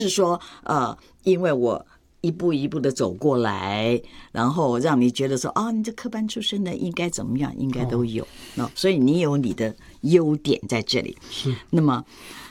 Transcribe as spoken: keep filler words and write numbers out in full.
是说呃，因为我一步一步的走过来，然后让你觉得说啊、哦，你这科班出身的应该怎么样，应该都有、哦、所以你有你的优点在这里。 是， 那么